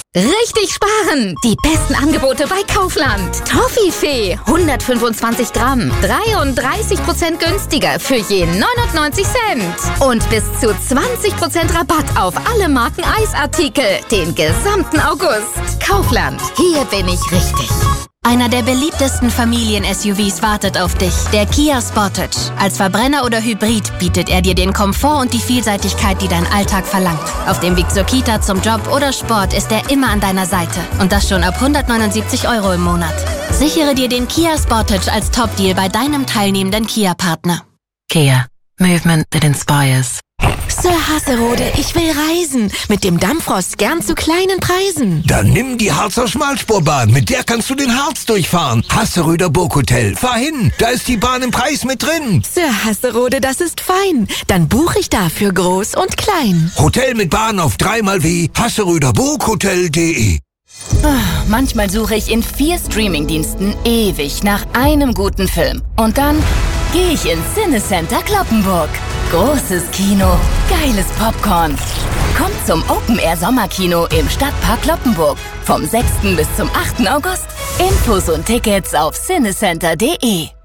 Richtig sparen! Die besten Angebote bei Kaufland. Toffifee, 125 Gramm, 33% günstiger für je 99 Cent. Und bis zu 20% Rabatt auf alle Marken Eisartikel den gesamten August. Kaufland, hier bin ich richtig. Einer der beliebtesten Familien-SUVs wartet auf dich, der Kia Sportage. Als Verbrenner oder Hybrid bietet er dir den Komfort und die Vielseitigkeit, die dein Alltag verlangt. Auf dem Weg zur Kita, zum Job oder Sport ist er immer an deiner Seite. Und das schon ab 179 € im Monat. Sichere dir den Kia Sportage als Top-Deal bei deinem teilnehmenden Kia-Partner. Kia. Movement that inspires. Sir Hasserode, ich will reisen. Mit dem Dampfrost gern zu kleinen Preisen. Dann nimm die Harzer Schmalspurbahn. Mit der kannst du den Harz durchfahren. Hasseröder Burghotel. Fahr hin. Da ist die Bahn im Preis mit drin. Sir Hasserode, das ist fein. Dann buche ich dafür groß und klein. Hotel mit Bahn auf 3x hasseröderburghotel.de. Manchmal suche ich in 4 Streamingdiensten ewig nach einem guten Film. Und dann gehe ich ins Cinecenter Cloppenburg. Großes Kino, geiles Popcorn. Kommt zum Open-Air-Sommerkino im Stadtpark Cloppenburg. Vom 6. bis zum 8. August. Infos und Tickets auf cinecenter.de.